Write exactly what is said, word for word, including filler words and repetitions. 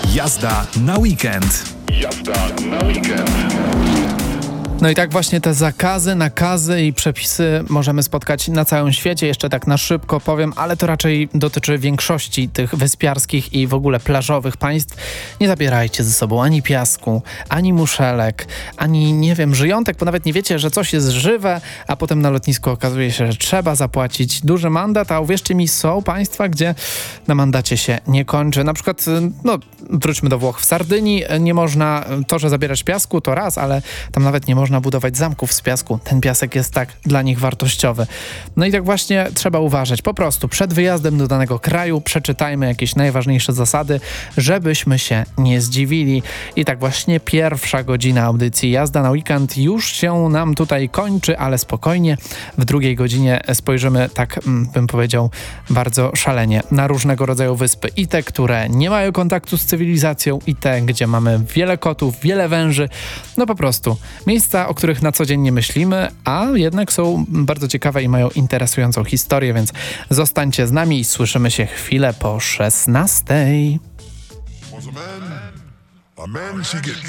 Jazda na weekend. Jazda na weekend. No i tak właśnie te zakazy, nakazy i przepisy możemy spotkać na całym świecie. Jeszcze tak na szybko powiem, ale to raczej dotyczy większości tych wyspiarskich i w ogóle plażowych państw. Nie zabierajcie ze sobą ani piasku, ani muszelek, ani nie wiem, żyjątek, bo nawet nie wiecie, że coś jest żywe, a potem na lotnisku okazuje się, że trzeba zapłacić duży mandat, a uwierzcie mi, są państwa, gdzie na mandacie się nie kończy. Na przykład, no wróćmy do Włoch. W Sardynii nie można, to, że zabierać piasku to raz, ale tam nawet nie można można budować zamków z piasku. Ten piasek jest tak dla nich wartościowy. No i tak właśnie trzeba uważać. Po prostu przed wyjazdem do danego kraju przeczytajmy jakieś najważniejsze zasady, żebyśmy się nie zdziwili. I tak właśnie pierwsza godzina audycji Jazda na weekend już się nam tutaj kończy, ale spokojnie. W drugiej godzinie spojrzymy, tak bym powiedział, bardzo szalenie na różnego rodzaju wyspy. I te, które nie mają kontaktu z cywilizacją, i te, gdzie mamy wiele kotów, wiele węży. No po prostu miejsca, o których na co dzień nie myślimy, a jednak są bardzo ciekawe i mają interesującą historię, więc zostańcie z nami i słyszymy się chwilę po szesnastej.